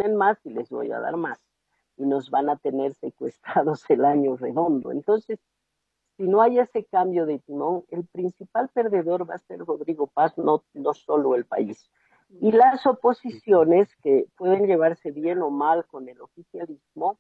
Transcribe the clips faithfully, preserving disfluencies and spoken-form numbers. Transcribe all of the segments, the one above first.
tienen más y les voy a dar más. Y nos van a tener secuestrados el año redondo. Entonces, si no hay ese cambio de timón, el principal perdedor va a ser Rodrigo Paz, no, no solo el país. Y las oposiciones, que pueden llevarse bien o mal con el oficialismo,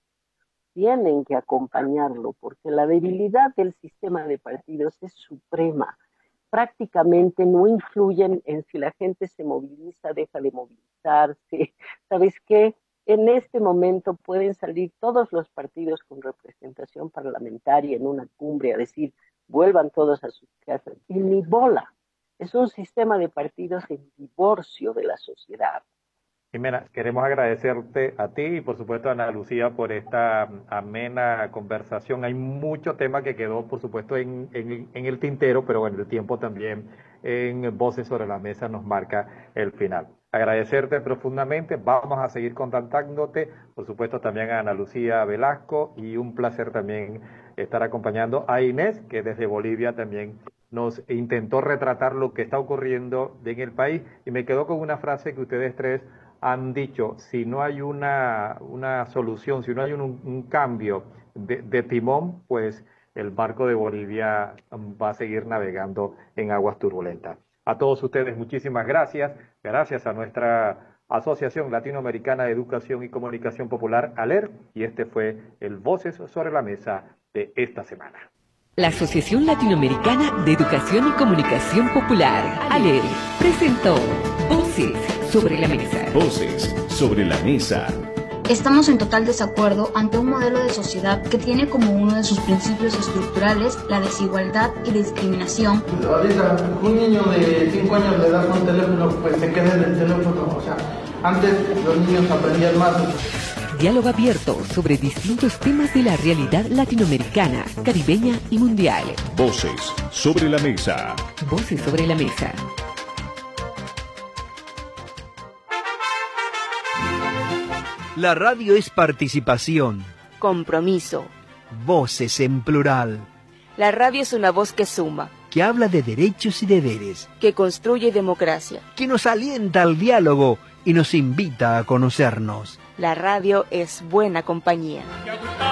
tienen que acompañarlo, porque la debilidad del sistema de partidos es suprema. Prácticamente no influyen en si la gente se moviliza, deja de movilizarse. ¿Sabes qué? En este momento pueden salir todos los partidos con representación parlamentaria en una cumbre a decir, vuelvan todos a sus casas. Y ni bola. Es un sistema de partidos en divorcio de la sociedad. Jimena, queremos agradecerte a ti y por supuesto a Ana Lucía por esta amena conversación. Hay mucho tema que quedó por supuesto en, en, en el tintero, pero bueno, el tiempo también en Voces sobre la Mesa nos marca el final. Agradecerte profundamente, vamos a seguir contactándote, por supuesto también a Ana Lucía Velasco, y un placer también estar acompañando a Inés, que desde Bolivia también nos intentó retratar lo que está ocurriendo en el país, y me quedo con una frase que ustedes tres han dicho: si no hay una, una solución, si no hay un, un cambio de, de timón, pues el barco de Bolivia va a seguir navegando en aguas turbulentas. A todos ustedes, muchísimas gracias. Gracias a nuestra Asociación Latinoamericana de Educación y Comunicación Popular, ALER, y este fue el Voces sobre la Mesa de esta semana. La Asociación Latinoamericana de Educación y Comunicación Popular, ALER, presentó Voces sobre la Mesa. Voces sobre la Mesa. Estamos en total desacuerdo ante un modelo de sociedad que tiene como uno de sus principios estructurales la desigualdad y discriminación. Ahorita un niño de cinco años le das un teléfono, pues se queda en el teléfono. O sea, antes los niños aprendían más. Diálogo abierto sobre distintos temas de la realidad latinoamericana, caribeña y mundial. Voces sobre la Mesa. Voces sobre la Mesa. La radio es participación. Compromiso. Voces en plural. La radio es una voz que suma. Que habla de derechos y deberes. Que construye democracia. Que nos alienta al diálogo y nos invita a conocernos. La radio es buena compañía.